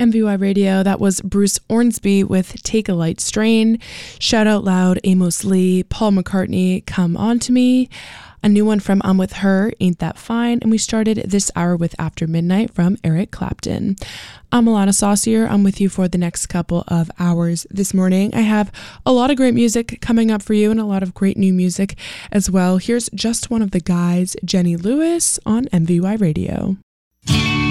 MVY Radio. That was Bruce Ormsby with Take a Light Strain. Shout Out Loud, Amos Lee, Paul McCartney, Come On To Me. A new one from I'm With Her, Ain't That Fine. And we started this hour with After Midnight from Eric Clapton. I'm Alana Saucier. I'm with you for the next couple of hours this morning. I have a lot of great music coming up for you and a lot of great new music as well. Here's Just One of the Guys, Jenny Lewis on MVY Radio.